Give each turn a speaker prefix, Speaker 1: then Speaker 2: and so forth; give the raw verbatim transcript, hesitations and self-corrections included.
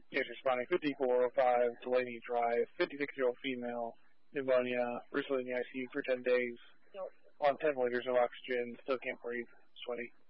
Speaker 1: Yes, responding fifty-four oh five, Delaney Drive, fifty-six-year-old female, pneumonia, recently in the I C U for ten days, on ten liters of oxygen, still can't breathe, sweaty.